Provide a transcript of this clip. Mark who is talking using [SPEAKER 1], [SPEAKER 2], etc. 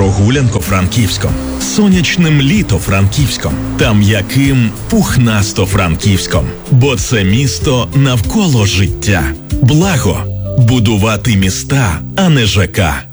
[SPEAKER 1] прогулянко Франківськом, сонячним літо Франківськом та м'яким пухнасто Франківськом. Бо це місто навколо життя. Благо. Будувати міста, а не ЖК.